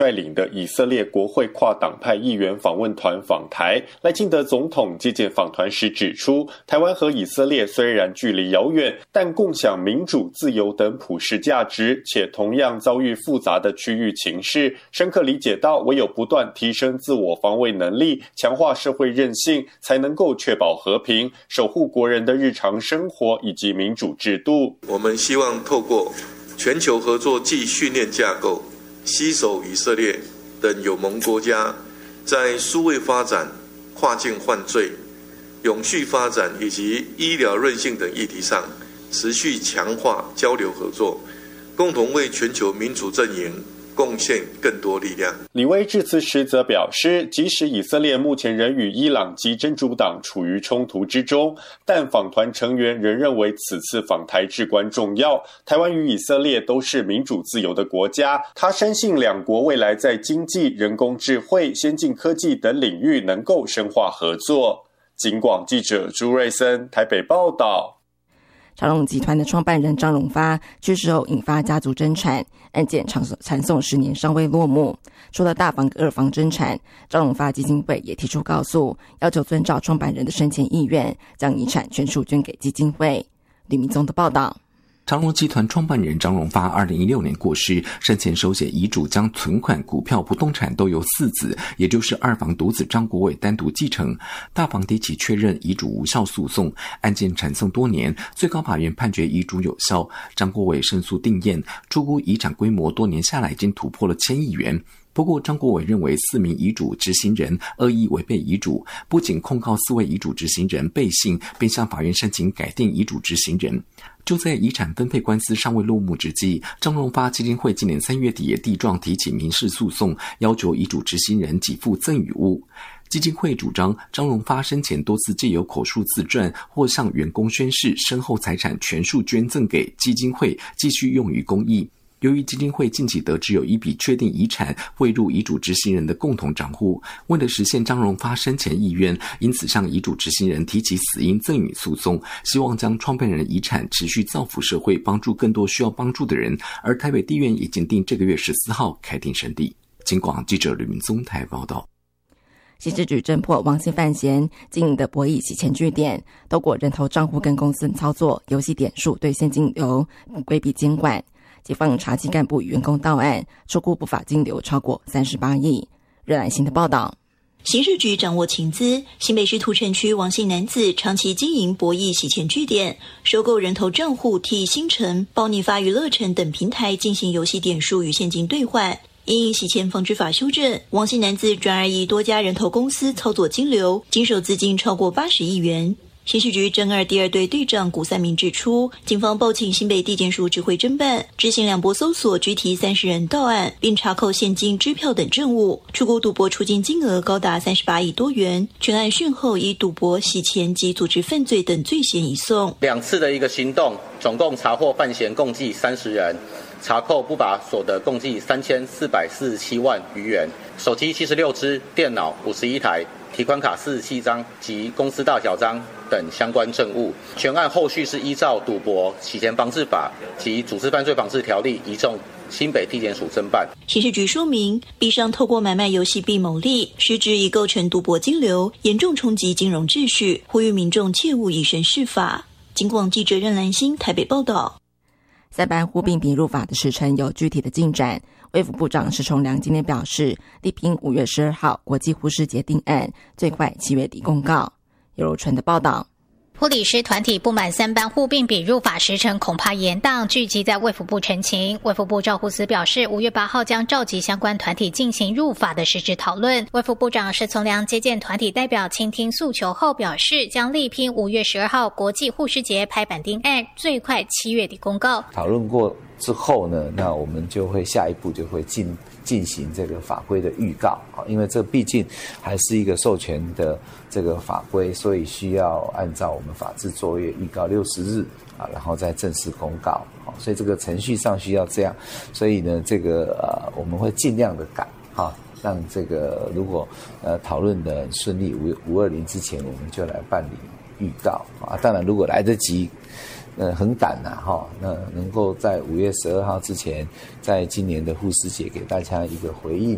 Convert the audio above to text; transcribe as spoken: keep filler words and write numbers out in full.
率领的以色列国会跨党派议员访问团访台。赖清德总统接见访团时指出，台湾和以色列虽然距离遥远，但共享民主、自由等普世价值，且同样遭遇复杂的区域情势，深刻理解到唯有不断提升自我防卫能力，强化社会韧性，才能够确保和平，守护国人的日常生活以及民主制度。 我们希望透过全球合作暨训练架构，携手以色列等友盟国家，在数位发展、跨境犯罪、永续发展以及医疗韧性等议题上，持续强化交流合作，共同为全球民主阵营贡献更多力量。 李威致辞时则表示，即使以色列目前仍与伊朗及真主党处于冲突之中，但访团成员仍认为此次访台至关重要。台湾与以色列都是民主自由的国家，他深信两国未来在经济、人工智慧、先进科技等领域能够深化合作。警广记者朱瑞森台北报道。 长荣集团的创办人张荣发去世后引发家族争产，案件缠讼十年尚未落幕。除了大房跟二房争产，张荣发基金会也提出告诉，要求遵照创办人的生前意愿，将遗产全数捐给基金会。吕明宗的报道。 长荣集团创办人张荣发二零一六年过世，生前手写遗嘱将存款、股票、不动产都由四子，也就是二房独子张国伟单独继承。大房提起确认遗嘱无效诉讼，案件缠讼多年，最高法院判决遗嘱有效，张国伟胜诉定谳，初估遗产规模多年下来已经突破了千亿元。不过张国伟认为四名遗嘱执行人恶意违背遗嘱，不仅控告四位遗嘱执行人背信，并向法院申请改定遗嘱执行人。就在遗产分配官司尚未落幕之际，张荣发基金会今年三月底也递状提起民事诉讼，要求遗嘱执行人给付赠与物。基金会主张张荣发生前多次借由口述自传或向员工宣誓，身后财产全数捐赠给基金会，继续用于公益。由于基金会近期得知有一笔确定遗产汇入遗嘱执行人的共同账户，为了实现张荣发生前意愿，因此向遗嘱执行人提起死因赠与诉讼，希望将创办人遗产持续造福社会，帮助更多需要帮助的人。而台北地院已经定这个月十四号开庭审理。警广记者吕明宗台报道。 刑事局侦破王姓犯嫌经营的博弈洗钱据点，透过人头账户跟公司操作游戏点数对现金流规避监管。警方查缉干部与员工到案，初估不法金流超过三十八亿。热兰新的报道。 刑事局掌握情资，新北市土城区王姓男子长期经营博弈洗钱据点，收购人头账户，替星辰、包你发、娱乐城等平台进行游戏点数与现金兑换。因应洗钱防治法修正，王姓男子转而以多家人头公司操作金流，经手资金超过八十亿元。刑事局侦二第二队队长古三明指出，警方报请新北地检署指挥侦办，执行两波搜索，拘提三十人到案，并查扣现金、支票等证物，初估赌博出金金额高达三十八亿多元。全案讯后以赌博、洗钱及组织犯罪等罪嫌移送。 两次的一个行动，总共查获犯嫌共计三十人，查扣不法所得共计三千四百四十七万余元，手机七十六支，电脑五十一台，提款卡四十七张及公司大小章等相关证物。全案后续是依照赌博、洗钱防治法及组织犯罪防治条例移送新北地检署侦办。 刑事局说明，币商透过买卖游戏币牟利，实质已构成赌博金流，严重冲击金融秩序，呼吁民众切勿以身试法。警广记者任兰心台北报道。 三班护病比入法的时程有具体的进展。卫福部长石崇良今天表示，力拼五月十二号国际护士节定案，最快七月底公告。尤柔纯的报道。 护理师团体不满三班护病比入法时程恐怕延宕，聚集在卫福部陈情。卫福部赵护司表示，五月八号将召集相关团体进行入法的实质讨论。卫福部长石崇良接见团体代表，倾听诉求后表示，将力拼五月十二号国际护士节拍板定案，最快七月底公告。 讨论过之后呢，那我们就会下一步就会进进行这个法规的预告，因为这毕竟还是一个授权的这个法规，所以需要按照我们法制作业预告六十日啊，然后再正式公告，所以这个程序上需要这样，所以呢，这个呃我们会尽量的赶哈，让这个如果呃讨论的很顺利，五五二零之前我们就来办理预告啊，当然如果来得及。呃，很赶呐、啊，哈，那能够在五月十二号之前，在今年的护士节给大家一个回应